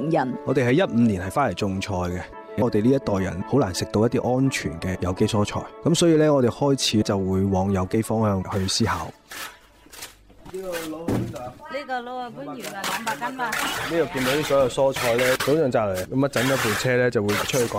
名人。 我哋係15年係翻嚟種菜嘅，我哋呢一代人好難食到一啲安全嘅有機蔬菜，咁所以咧我哋開始就會往有機方向去思考。呢個攞去邊度啊？ 呢個攞去番禺啊，200斤嘛。 呢度見到啲所有蔬菜咧，早上摘嚟，咁一陣一部車咧就會出去趕